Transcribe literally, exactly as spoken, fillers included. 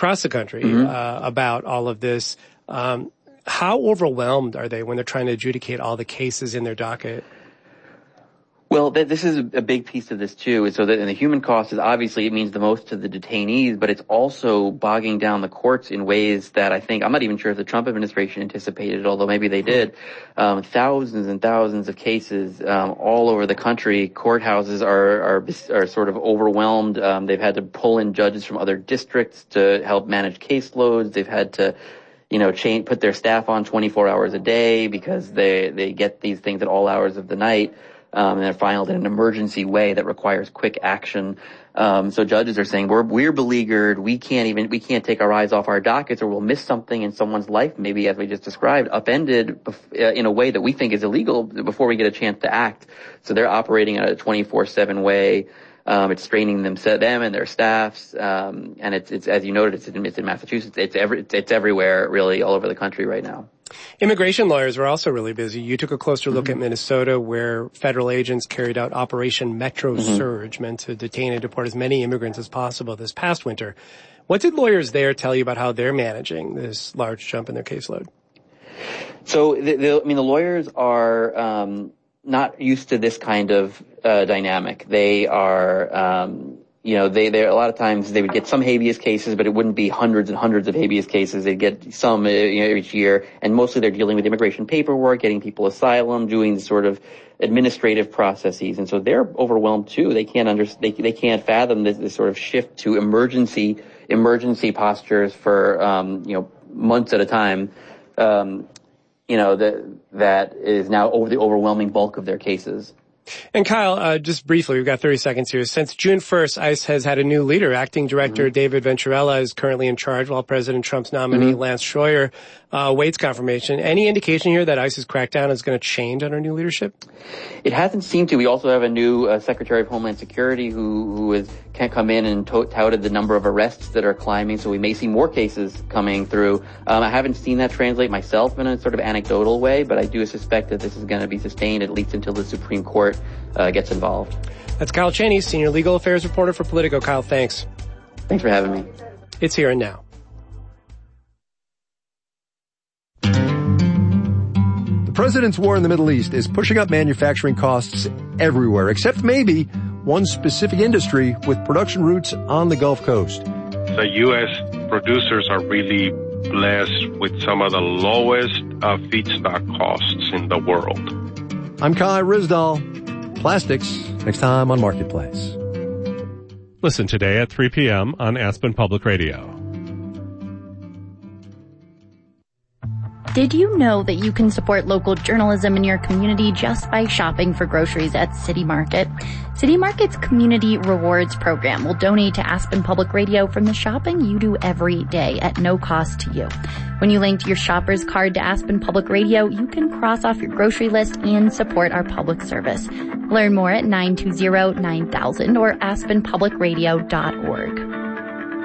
across the country mm-hmm. uh, about all of this. Um, how overwhelmed are they when they're trying to adjudicate all the cases in their docket? Well, th- this is a big piece of this too. So that, and the human cost is obviously, it means the most to the detainees, but it's also bogging down the courts in ways that I think, I'm not even sure if the Trump administration anticipated, although maybe they did. Um, thousands and thousands of cases, um, all over the country. Courthouses are, are, are sort of overwhelmed. Um, they've had to pull in judges from other districts to help manage caseloads. They've had to, you know, change, put their staff on twenty-four hours a day because they, they get these things at all hours of the night. Um, and they're filed in an emergency way that requires quick action. Um, so judges are saying, we're, we're beleaguered. We can't even, we can't take our eyes off our dockets, or we'll miss something in someone's life, maybe as we just described, upended bef- uh, in a way that we think is illegal before we get a chance to act. So they're operating in a twenty-four seven way. Um, it's straining them, them and their staffs. Um, and it's, it's, as you noted, it's in, it's in Massachusetts. It's every, it's, it's everywhere, really, all over the country right now. Immigration lawyers were also really busy. You took a closer look mm-hmm. at Minnesota, where federal agents carried out Operation Metro mm-hmm. Surge, meant to detain and deport as many immigrants as possible this past winter. What did lawyers there tell you about how they're managing this large jump in their caseload? So, the, the, I mean, the lawyers are um, not used to this kind of uh, dynamic. They are, um, you know, they, they a lot of times they would get some habeas cases, but it wouldn't be hundreds and hundreds of habeas cases. They'd get some, uh, you know, each year, and mostly they're dealing with immigration paperwork, getting people asylum, doing sort of administrative processes, and so they're overwhelmed too. They can't under, they they can't fathom this, this sort of shift to emergency emergency postures for um, you know, months at a time. Um, you know, that that is now over the overwhelming bulk of their cases. And Kyle, uh, just briefly, we've got thirty seconds here. Since June first, ICE has had a new leader. Acting Director mm-hmm. David Venturella is currently in charge, while President Trump's nominee, mm-hmm. Lance Schroyer, uh, awaits confirmation. Any indication here that ICE's crackdown is going to change under new leadership? It hasn't seemed to. We also have a new uh, Secretary of Homeland Security who, who is, can come in and to- touted the number of arrests that are climbing, so we may see more cases coming through. Um, I haven't seen that translate myself in a sort of anecdotal way, but I do suspect that this is going to be sustained at least until the Supreme Court Uh, gets involved. That's Kyle Cheney, Senior Legal Affairs Reporter for Politico. Kyle, thanks. Thanks for having me. It's Here and Now. The president's war in the Middle East is pushing up manufacturing costs everywhere, except maybe one specific industry with production roots on the Gulf Coast. The U S producers are really blessed with some of the lowest uh, feedstock costs in the world. I'm Kai Ryssdal. Plastics, next time on Marketplace. Listen today at three p.m. on Aspen Public Radio. Did you know that you can support local journalism in your community just by shopping for groceries at City Market? City Market's Community Rewards program will donate to Aspen Public Radio from the shopping you do every day at no cost to you. When you link your shopper's card to Aspen Public Radio, you can cross off your grocery list and support our public service. Learn more at nine two zero nine thousand or aspen public radio dot org.